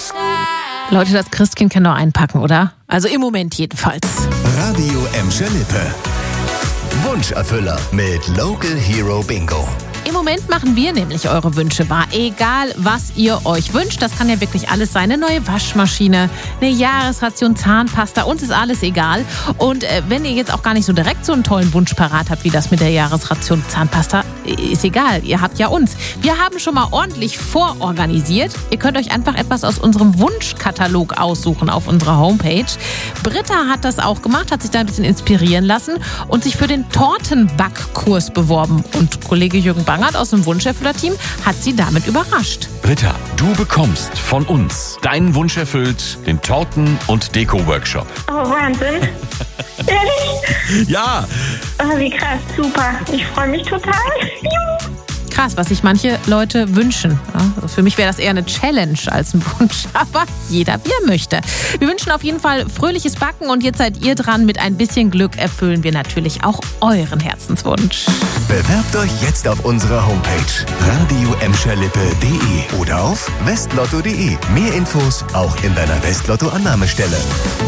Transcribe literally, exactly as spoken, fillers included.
Leute, das Christkind kann doch einpacken, oder? Also im Moment jedenfalls. Radio Emscher Lippe. Wunscherfüller mit Local Hero Bingo. Im Moment machen wir nämlich eure Wünsche wahr. Egal, was ihr euch wünscht. Das kann ja wirklich alles sein. Eine neue Waschmaschine, eine Jahresration Zahnpasta. Uns ist alles egal. Und äh, wenn ihr jetzt auch gar nicht so direkt so einen tollen Wunsch parat habt, wie das mit der Jahresration Zahnpasta, ist egal. Ihr habt ja uns. Wir haben schon mal ordentlich vororganisiert. Ihr könnt euch einfach etwas aus unserem Wunschkatalog aussuchen auf unserer Homepage. Britta hat das auch gemacht, hat sich da ein bisschen inspirieren lassen und sich für den Tortenbackkurs beworben. Und Kollege Jürgen Bangert aus dem Wunscherfüller-Team hat sie damit überrascht. Britta, du bekommst von uns deinen Wunsch erfüllt, den Torten- und Deko-Workshop. Oh, Wahnsinn. Ehrlich? Ja! Oh, wie krass, super. Ich freue mich total. Juhu. Krass, was sich manche Leute wünschen. Ja, also für mich wäre das eher eine Challenge als ein Wunsch, aber jeder wie er möchte. Wir wünschen auf jeden Fall fröhliches Backen und jetzt seid ihr dran. Mit ein bisschen Glück erfüllen wir natürlich auch euren Herzenswunsch. Bewerbt euch jetzt auf unserer Homepage radio emscher lippe punkt de oder auf westlotto punkt de. Mehr Infos auch in deiner Westlotto-Annahmestelle.